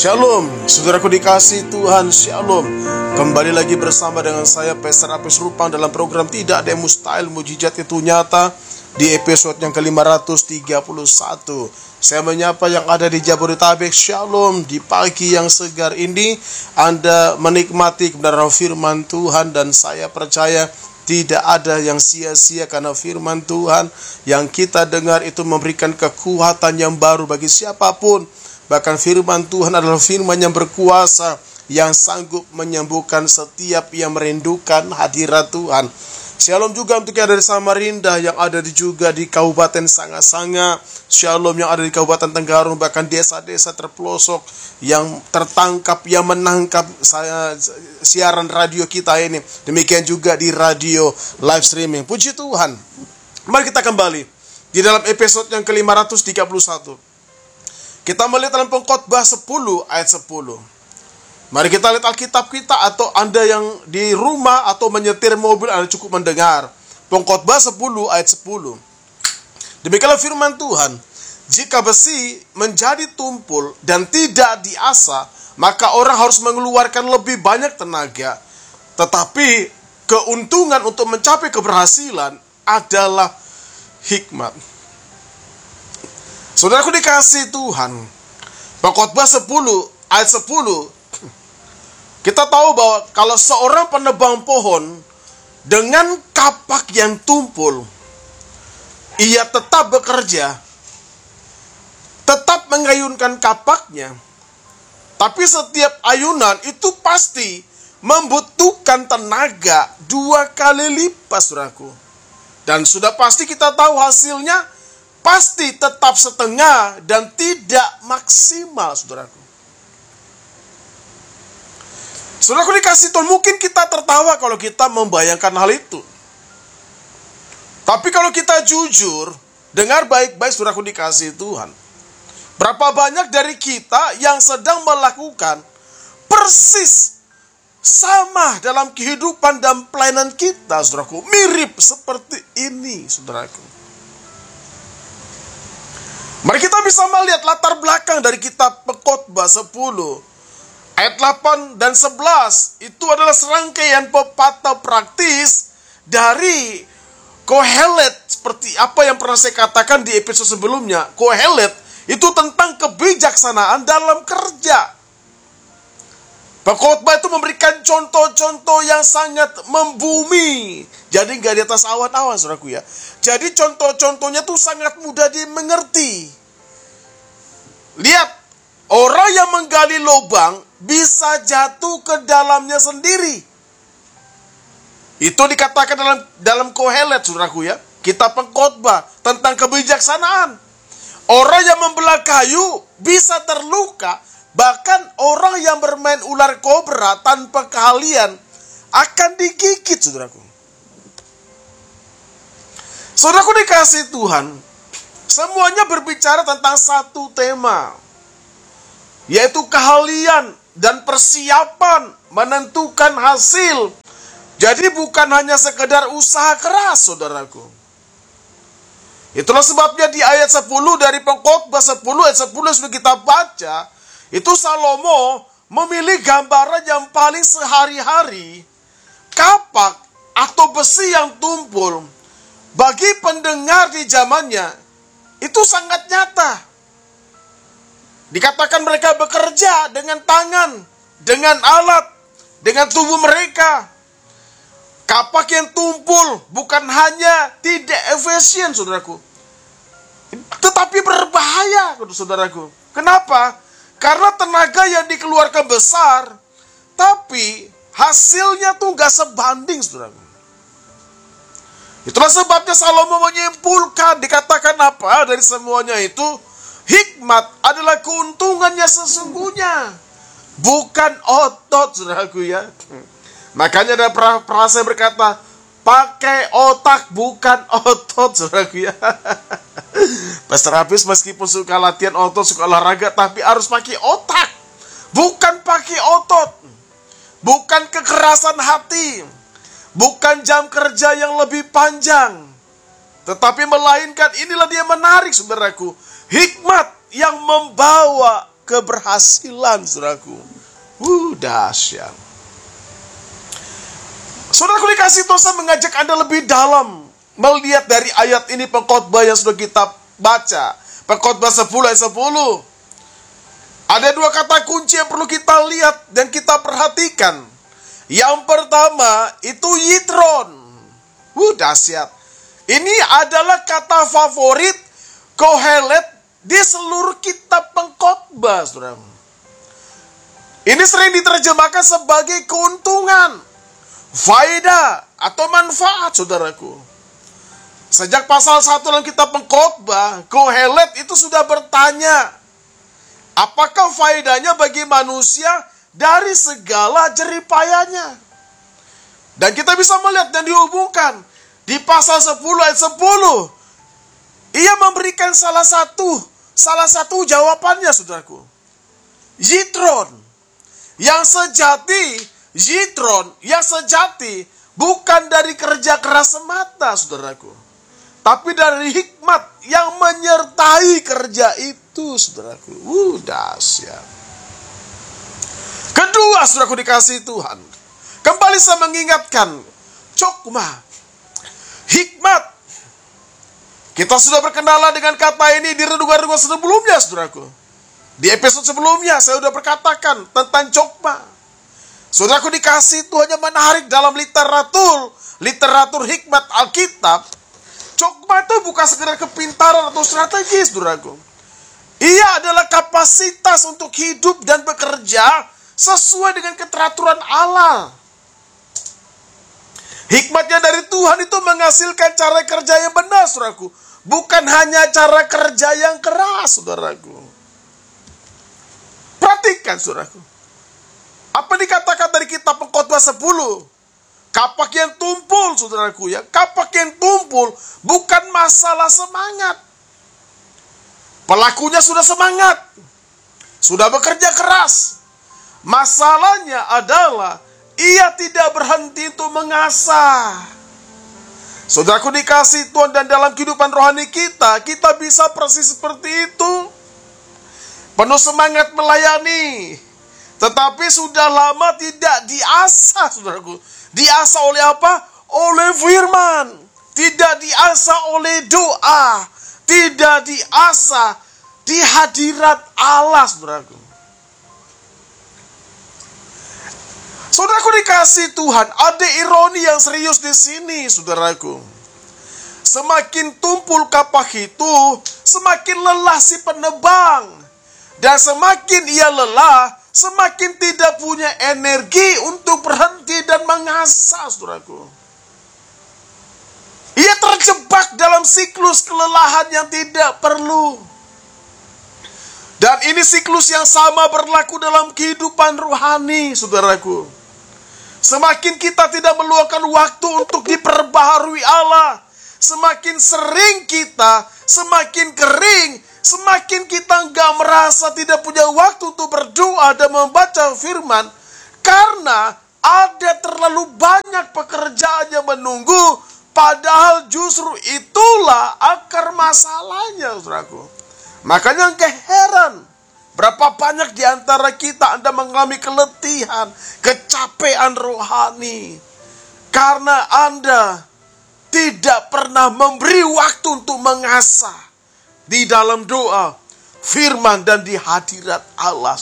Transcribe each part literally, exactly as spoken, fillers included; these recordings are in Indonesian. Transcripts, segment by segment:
Shalom, saudaraku dikasih Tuhan, Shalom. Kembali lagi bersama dengan saya Pastor Apis Rupang dalam program Tidak Ada Yang Mustahil, Mujizat Itu Nyata, di episode yang ke lima ratus tiga puluh satu. Saya menyapa yang ada di Jabodetabek. Shalom, di pagi yang segar ini Anda menikmati kebenaran firman Tuhan, dan saya percaya tidak ada yang sia-sia karena firman Tuhan yang kita dengar itu memberikan kekuatan yang baru bagi siapapun. Bahkan firman Tuhan adalah firman yang berkuasa, yang sanggup menyembuhkan setiap yang merindukan hadirat Tuhan. Shalom juga untuk yang ada di Samarinda, yang ada di juga di Kabupaten Sanga-Sanga. Shalom yang ada di Kabupaten Tenggarong, bahkan desa-desa terpelosok yang tertangkap, yang menangkap saya, siaran radio kita ini. Demikian juga di radio live streaming. Puji Tuhan. Mari kita kembali di dalam episode yang ke lima ratus tiga puluh satu. Kita melihat dalam Pengkhotbah sepuluh ayat sepuluh. Mari kita lihat Alkitab kita, atau Anda yang di rumah atau menyetir mobil, Anda cukup mendengar. Pengkhotbah sepuluh ayat sepuluh. Demikianlah firman Tuhan. Jika besi menjadi tumpul dan tidak diasah, maka orang harus mengeluarkan lebih banyak tenaga. Tetapi keuntungan untuk mencapai keberhasilan adalah hikmat. Saudaraku dikasih Tuhan, Pengkhotbah sepuluh ayat sepuluh, kita tahu bahwa kalau seorang penebang pohon dengan kapak yang tumpul, ia tetap bekerja, tetap mengayunkan kapaknya, tapi setiap ayunan itu pasti membutuhkan tenaga dua kali lipat, saudaraku. Dan sudah pasti kita tahu hasilnya pasti tetap setengah dan tidak maksimal, saudaraku. Saudaraku dikasih Tuhan, mungkin kita tertawa kalau kita membayangkan hal itu. Tapi kalau kita jujur, dengar baik-baik saudaraku dikasih Tuhan. Berapa banyak dari kita yang sedang melakukan persis sama dalam kehidupan dan pelayanan kita, saudaraku. Mirip seperti ini, saudaraku. Mari kita bisa melihat latar belakang dari kitab Pengkhotbah sepuluh ayat delapan dan sebelas. Itu adalah serangkaian pepatah praktis dari Kohelet, seperti apa yang pernah saya katakan di episode sebelumnya. Kohelet itu tentang kebijaksanaan dalam kerja. Pengkhotbah itu memberikan contoh-contoh yang sangat membumi. Jadi nggak di atas awan-awan, saudaraku ya. Jadi contoh-contohnya tuh sangat mudah dimengerti. Lihat, orang yang menggali lubang bisa jatuh ke dalamnya sendiri. Itu dikatakan dalam dalam Kohelet, saudaraku ya. Kitab Pengkhotbah tentang kebijaksanaan. Orang yang membelah kayu bisa terluka. Bahkan orang yang bermain ular kobra tanpa keahlian akan digigit, saudaraku. Saudaraku dikasih Tuhan, semuanya berbicara tentang satu tema, yaitu keahlian dan persiapan menentukan hasil. Jadi bukan hanya sekedar usaha keras, saudaraku. Itulah sebabnya di ayat sepuluh dari Pengkhotbah sepuluh ayat sepuluh yang sudah kita baca, itu Salomo memilih gambaran yang paling sehari-hari, kapak atau besi yang tumpul. Bagi pendengar di zamannya, itu sangat nyata. Dikatakan mereka bekerja dengan tangan, dengan alat, dengan tubuh mereka. Kapak yang tumpul bukan hanya tidak efisien, saudaraku, tetapi berbahaya, saudaraku. Kenapa? Karena tenaga yang dikeluarkan besar, tapi hasilnya tuh gak sebanding, saudaraku. Itulah sebabnya Salomo menyimpulkan, dikatakan apa dari semuanya itu? Hikmat adalah keuntungannya sesungguhnya, bukan otot, saudaraku ya. Makanya ada perasa berkata, pakai otak bukan otot, saudaraku ya. Pastor Apis meskipun suka latihan otot, suka olahraga, tapi harus pakai otak, bukan pakai otot. Bukan kekerasan hati, bukan jam kerja yang lebih panjang, tetapi melainkan inilah dia menarik, saudaraku, hikmat yang membawa keberhasilan, saudaraku. Uh, dahsyat. Saudaraku dikasih Tuhan, saya mengajak Anda lebih dalam melihat dari ayat ini, pengkhotbah yang sudah kita baca. Pengkhotbah sepuluh ayat sepuluh. Ada dua kata kunci yang perlu kita lihat dan kita perhatikan. Yang pertama itu yitron. Wuh, dahsyat. Ini adalah kata favorit Kohelet di seluruh kitab pengkhotbah, saudara. Ini sering diterjemahkan sebagai keuntungan, faedah, atau manfaat, saudaraku. Sejak pasal satu dalam kitab pengkhotbah, Kohelet itu sudah bertanya, apakah faedahnya bagi manusia dari segala jeripayanya? Dan kita bisa melihat dan dihubungkan di pasal sepuluh ayat sepuluh. Ia memberikan salah satu salah satu jawabannya, saudaraku. Yitron. Yang sejati, yitron yang sejati bukan dari kerja keras semata, saudaraku, tapi dari hikmat yang menyertai kerja itu, saudaraku. Uh, dahsyat. Kedua, saudaraku dikasih Tuhan, kembali saya mengingatkan, cokma, hikmat. Kita sudah berkenalan dengan kata ini di renungan-renungan sebelumnya, saudaraku. Di episode sebelumnya saya sudah berkatakan tentang cokma. Saudaraku dikasih Tuhan, yang menarik dalam literatur, literatur hikmat Alkitab, cokma itu bukan sekedar kepintaran atau strategis, saudaraku. Ia adalah kapasitas untuk hidup dan bekerja sesuai dengan keteraturan Allah. Hikmatnya dari Tuhan itu menghasilkan cara kerja yang benar, saudaraku. Bukan hanya cara kerja yang keras, saudaraku. Perhatikan, saudaraku. Apa dikatakan dari kitab pengkhotbah sepuluh? Kapak yang tumpul, saudaraku, ya. Kapak yang tumpul bukan masalah semangat. Pelakunya sudah semangat, sudah bekerja keras. Masalahnya adalah ia tidak berhenti untuk mengasah. Saudaraku dikasih Tuhan, dan dalam kehidupan rohani kita, kita bisa persis seperti itu. Penuh semangat melayani, tetapi sudah lama tidak diasah, saudaraku. Diasah oleh apa? Oleh firman. Tidak diasah oleh doa. Tidak diasah di hadirat Allah, saudaraku. Saudaraku dikasih Tuhan, ada ironi yang serius di sini, saudaraku. Semakin tumpul kapak itu, semakin lelah si penebang. Dan semakin ia lelah, semakin tidak punya energi untuk berhenti dan mengasah, saudaraku. Ia terjebak dalam siklus kelelahan yang tidak perlu. Dan ini siklus yang sama berlaku dalam kehidupan rohani, saudaraku. Semakin kita tidak meluangkan waktu untuk diperbaharui Allah, semakin sering kita, semakin kering, semakin kita nggak merasa tidak punya waktu untuk berdoa dan membaca firman, karena ada terlalu banyak pekerjaan yang menunggu, padahal justru itulah akar masalahnya, saudaraku. Makanya nggak heran berapa banyak di antara kita Anda mengalami keletihan, kecapean rohani, karena Anda tidak pernah memberi waktu untuk mengasah di dalam doa, firman, dan di hadirat Allah.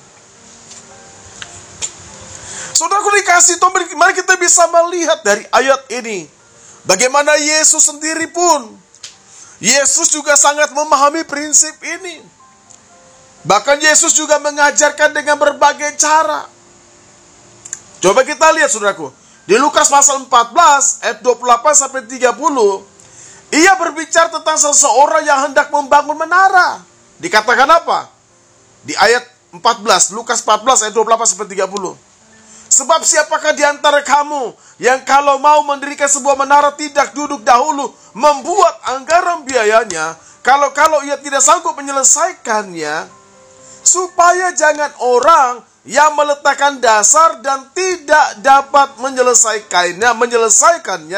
Saudaraku dikasih Tuhan, mari kita bisa melihat dari ayat ini bagaimana Yesus sendiri pun, Yesus juga sangat memahami prinsip ini. Bahkan Yesus juga mengajarkan dengan berbagai cara. Coba kita lihat, saudaraku, di Lukas pasal empat belas ayat dua puluh delapan sampai tiga puluh, ia berbicara tentang seseorang yang hendak membangun menara. Dikatakan apa? Di ayat empat belas, Lukas empat belas ayat dua puluh delapan sampai tiga puluh. Sebab siapakah di antara kamu yang kalau mau mendirikan sebuah menara tidak duduk dahulu membuat anggaran biayanya, kalau-kalau ia tidak sanggup menyelesaikannya, supaya jangan orang yang meletakkan dasar dan tidak dapat menyelesaikannya, menyelesaikannya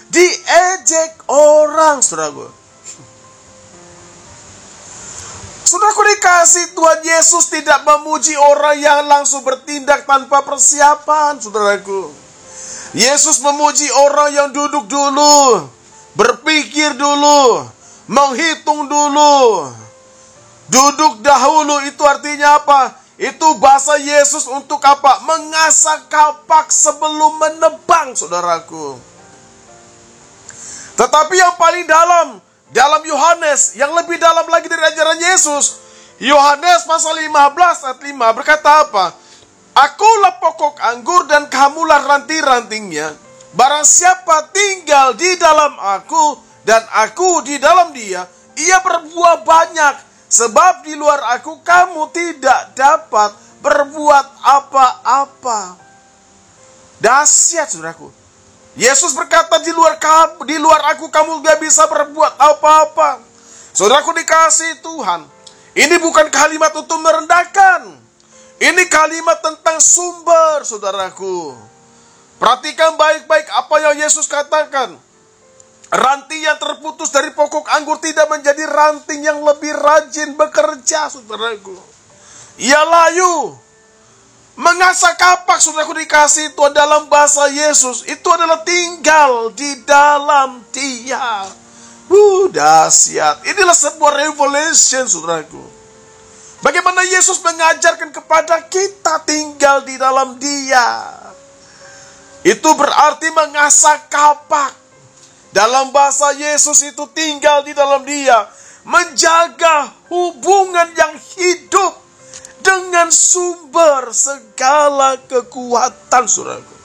diejek orang, saudaraku. Saudaraku dikasih, Tuhan Yesus tidak memuji orang yang langsung bertindak tanpa persiapan, saudaraku. Yesus memuji orang yang duduk dulu, berpikir dulu, menghitung dulu. Duduk dahulu itu artinya apa? Itu bahasa Yesus untuk apa? Mengasah kapak sebelum menebang, saudaraku. Tetapi yang paling dalam, dalam Yohanes, yang lebih dalam lagi dari ajaran Yesus, Yohanes pasal lima belas ayat lima berkata apa? Akulah pokok anggur dan kamulah ranting-rantingnya. Barang siapa tinggal di dalam aku dan aku di dalam dia, ia berbuah banyak. Sebab di luar aku kamu tidak dapat berbuat apa-apa. Dahsyat, saudaraku. Yesus berkata, di luar kamu, di luar aku kamu gak bisa berbuat apa-apa. Saudaraku dikasih Tuhan, ini bukan kalimat untuk merendahkan. Ini kalimat tentang sumber, saudaraku. Perhatikan baik-baik apa yang Yesus katakan. Ranting yang terputus dari pokok anggur tidak menjadi ranting yang lebih rajin bekerja, saudaraku. Ia layu. Mengasah kapak, saudaraku dikasih Tuhan, dalam bahasa Yesus itu adalah tinggal di dalam dia. Uh, dahsyat. Inilah sebuah revelation, saudaraku. Bagaimana Yesus mengajarkan kepada kita tinggal di dalam dia. Itu berarti mengasah kapak. Dalam bahasa Yesus itu tinggal di dalam dia. Menjaga hubungan yang hidup dengan sumber segala kekuatan, saudaraku.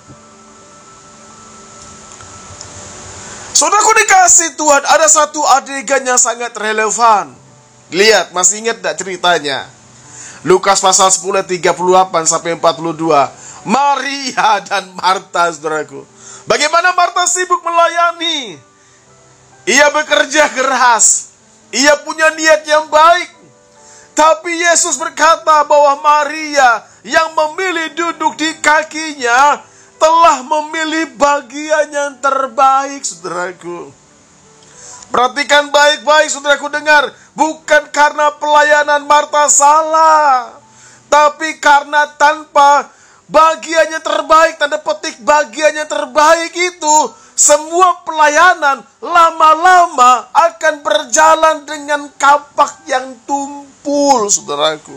Saudaraku dikasih Tuhan, ada satu adegan yang sangat relevan. Lihat, masih ingat tidak ceritanya? Lukas pasal sepuluh tiga puluh delapan sampai empat puluh dua. Maria dan Marta, saudaraku. Bagaimana Marta sibuk melayani. Ia bekerja keras. Ia punya niat yang baik. Tapi Yesus berkata bahwa Maria yang memilih duduk di kakinya telah memilih bagian yang terbaik, saudaraku. Perhatikan baik-baik, saudaraku, dengar. Bukan karena pelayanan Marta salah, tapi karena tanpa bagiannya terbaik, tanda petik bagiannya terbaik itu, semua pelayanan lama-lama akan berjalan dengan kapak yang tumpul, saudaraku.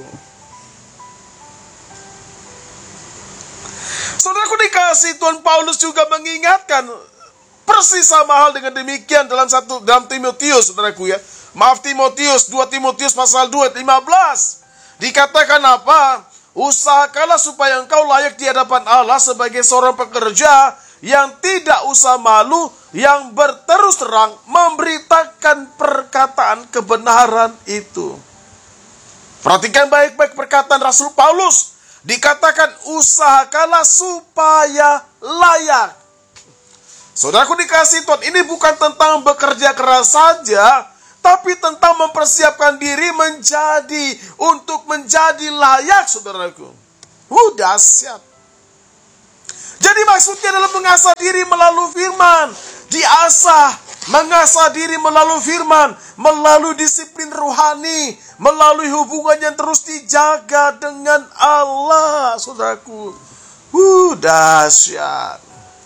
Saudaraku dikasih Tuhan, Paulus juga mengingatkan persis sama hal dengan demikian dalam satu dalam Timotius, saudaraku ya. Maaf Timotius, dua Timotius pasal dua ayat lima belas. Dikatakan apa? Usahakanlah supaya engkau layak di hadapan Allah sebagai seorang pekerja yang tidak usah malu, yang berterus terang memberitakan perkataan kebenaran itu. Perhatikan baik-baik perkataan Rasul Paulus. Dikatakan usahakanlah supaya layak. Saudaraku dikasih Tuhan, ini bukan tentang bekerja keras saja, tapi tentang mempersiapkan diri menjadi, untuk menjadi layak, saudaraku. Uh, dahsyat. Jadi maksudnya adalah mengasah diri melalui firman. Diasah, mengasah diri melalui firman, melalui disiplin rohani, melalui hubungan yang terus dijaga dengan Allah, saudaraku. Uh, dahsyat.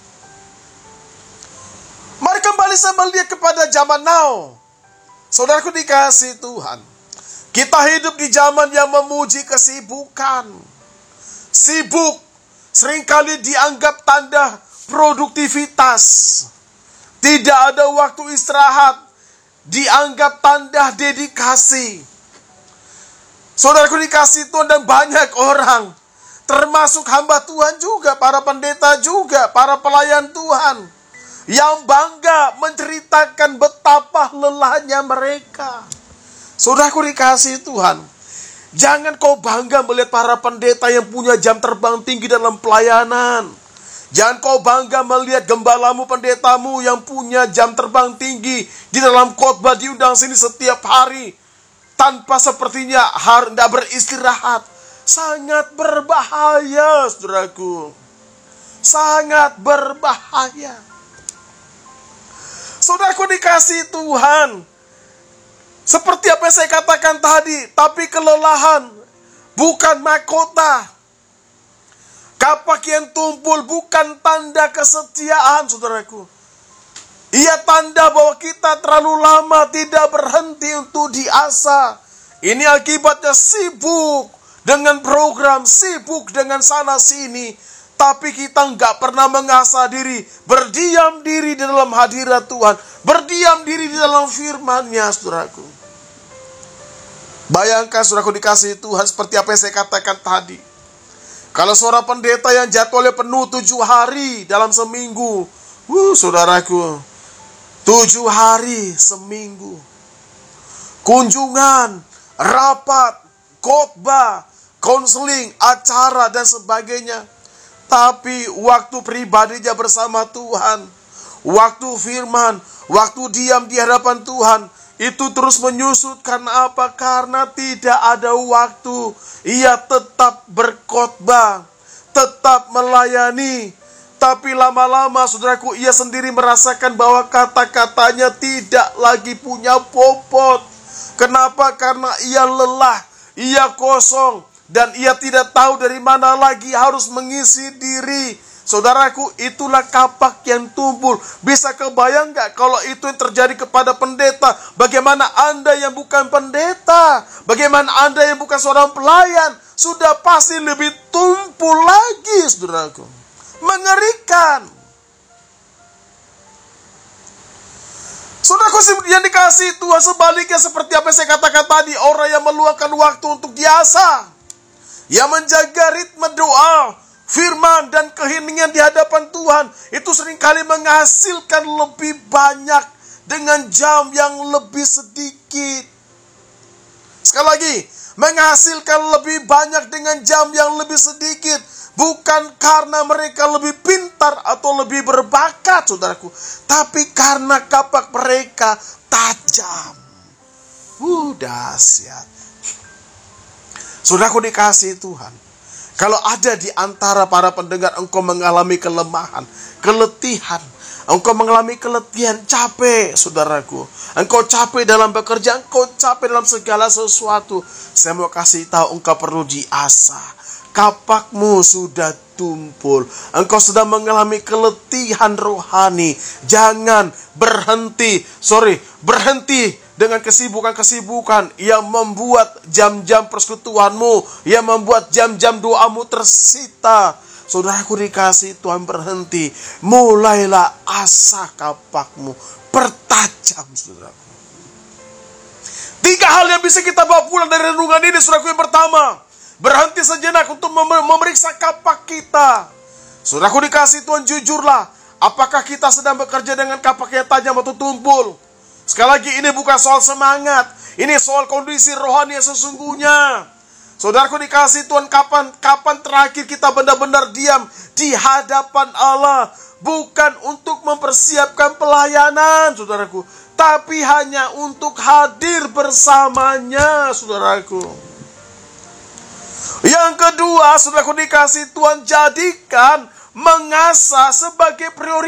Mari kembali saya melihat kepada zaman now. Saudaraku dikasih Tuhan, kita hidup di zaman yang memuji kesibukan. Sibuk seringkali dianggap tanda produktivitas. Tidak ada waktu istirahat, dianggap tanda dedikasi. Saudaraku dikasih Tuhan, dan banyak orang, termasuk hamba Tuhan juga, para pendeta juga, para pelayan Tuhan, yang bangga menceritakan betapa lelahnya mereka. Saudaraku dikasih Tuhan, jangan kau bangga melihat para pendeta yang punya jam terbang tinggi dalam pelayanan. Jangan kau bangga melihat gembalamu, pendetamu yang punya jam terbang tinggi di dalam khotbah diundang sini setiap hari, tanpa sepertinya harus tidak beristirahat. Sangat berbahaya, saudaraku. Sangat berbahaya. Saudaraku dikasih Tuhan, Seperti apa yang saya katakan tadi, tapi kelelahan bukan mahkota. Kapak yang tumpul bukan tanda kesetiaan, saudaraku. Ia tanda bahwa kita terlalu lama tidak berhenti untuk diasah. Ini akibatnya sibuk dengan program, sibuk dengan sana sini. Tapi kita nggak pernah mengasah diri, berdiam diri di dalam hadirat Tuhan, berdiam diri di dalam firman-Nya, saudaraku. Bayangkan, saudaraku dikasihi Tuhan, seperti apa yang saya katakan tadi. Kalau seorang pendeta yang jadwalnya penuh tujuh hari dalam seminggu, wuh, saudaraku, tujuh hari seminggu, kunjungan, rapat, khotbah, konseling, acara, dan sebagainya. Tapi waktu pribadinya bersama Tuhan, waktu firman, waktu diam di hadapan Tuhan, itu terus menyusut. Karena apa? Karena tidak ada waktu. Ia tetap berkhotbah, tetap melayani. Tapi lama-lama, saudaraku, ia sendiri merasakan bahwa kata-katanya tidak lagi punya bobot. Kenapa? Karena ia lelah, ia kosong, dan ia tidak tahu dari mana lagi harus mengisi diri. Saudaraku, itulah kapak yang tumpul. Bisa kebayang gak kalau itu yang terjadi kepada pendeta? Bagaimana Anda yang bukan pendeta? Bagaimana Anda yang bukan seorang pelayan? Sudah pasti lebih tumpul lagi, saudaraku. Mengerikan. Saudaraku yang dikasihi Tuhan, sebaliknya seperti apa yang saya katakan tadi, orang yang meluangkan waktu untuk diasah, yang menjaga ritme doa, firman, dan keheningan di hadapan Tuhan, itu seringkali menghasilkan lebih banyak dengan jam yang lebih sedikit. Sekali lagi, menghasilkan lebih banyak dengan jam yang lebih sedikit. Bukan karena mereka lebih pintar atau lebih berbakat, saudaraku, tapi karena kapak mereka tajam. Uh, dahsyat. Saudaraku dikasihi Tuhan, kalau ada di antara para pendengar engkau mengalami kelemahan, keletihan, engkau mengalami keletihan, capek, saudaraku, engkau capek dalam bekerja, engkau capek dalam segala sesuatu, saya mau kasih tahu, engkau perlu diasah. Kapakmu sudah tumpul, engkau sedang mengalami keletihan rohani. Jangan berhenti, sorry, berhenti dengan kesibukan-kesibukan yang membuat jam-jam persekutuanmu, yang membuat jam-jam doamu tersita. Saudaraku dikasihi Tuhan, berhenti. Mulailah asah kapakmu, pertajam, saudaraku. Tiga hal yang bisa kita bawa pulang dari renungan ini, saudaraku. Yang pertama, berhenti sejenak untuk memeriksa kapak kita. Saudaraku dikasihi Tuhan, jujurlah, apakah kita sedang bekerja dengan kapak yang tajam atau tumpul? Sekali lagi, ini bukan soal semangat, ini soal kondisi rohani yang sesungguhnya. Saudaraku dikasihi Tuhan, kapan kapan terakhir kita benar-benar diam di hadapan Allah, bukan untuk mempersiapkan pelayanan, saudaraku, tapi hanya untuk hadir bersamanya, saudaraku. Yang kedua, saudaraku dikasihi Tuhan, jadikan mengasah sebagai prioritas.